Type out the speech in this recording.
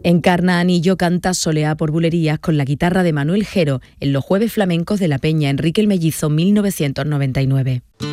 Encarna Anillo canta Soleá por bulerías con la guitarra de Manuel Gero en los Jueves Flamencos de la Peña Enrique el Mellizo 1999.